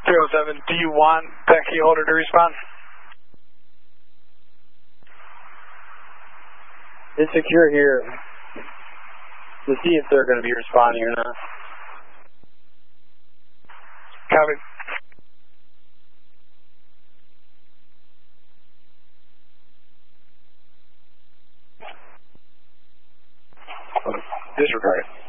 307, do you want that key holder to respond? It's secure here to see if they're going to be responding or not. Copy. Disregard it.